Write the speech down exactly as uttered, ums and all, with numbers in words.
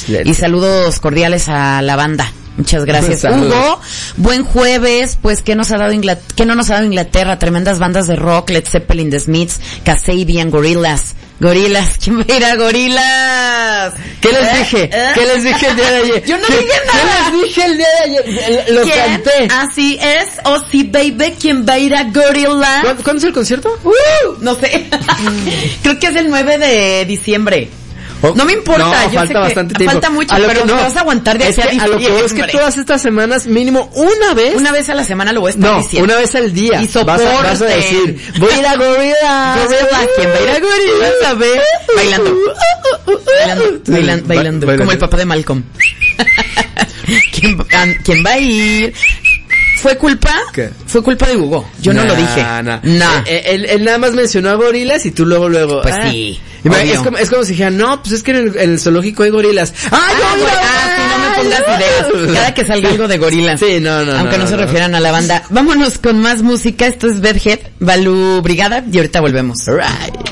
Excelente. Y saludos cordiales a la banda. Muchas gracias, Saludos. Hugo. Buen jueves. Pues, ¿qué nos ha dado Inglaterra? ¿Qué no nos ha dado Inglaterra? Tremendas bandas de rock, Led Zeppelin, The Smiths, Kasabian, Gorillaz. Gorillaz, ¿quién va a ir a Gorillaz? ¿Qué les ¿Eh? dije? ¿Eh? ¿Qué les dije el día de ayer? Yo no ¿Qué, dije nada. ¿Qué les dije el día de ayer? Lo ¿Quién? canté. Así es. Oh, sí, baby, ¿quién va a ir a Gorillaz? ¿Cuándo, ¿Cuándo es el concierto? Uh, no sé. Creo que es el nueve de diciembre. No me importa, no, yo falta sé que bastante tiempo. falta mucho, A lo pero que no no, vas a aguantar de es aquí que a a lo que voy es que diciembre. todas estas semanas, mínimo una vez. Una vez a la semana lo voy a estar no, diciendo. una vez al día. Y vas, a, vas a soporten. decir, voy a ir a Gorillaz. Gorillaz, ¿quién va a ir a Gorillaz? A ver, bailando. Bailando, bailando, bailando. Ba- Como el papá de Malcolm. ¿Quién, va- ¿Quién va a ir? ¿Fue culpa? ¿Qué? Fue culpa de Hugo. Yo no Nah, lo dije. nah. Nah. Eh, eh, él, él nada más mencionó a gorilas y tú luego, luego. Pues ah. sí, Y me- obvio. es, como, es como si dijeran, no, pues es que en el, en el zoológico hay gorilas. ¡Ah, Ah, yo güey, ah, sí, no me pongas ideas. Cada que salga algo de Gorillaz. Sí, no, no, Aunque no, no, se no. refieran a la banda. Vámonos con más música. Esto es Bedhead, Balú Brigada, y ahorita volvemos. Right.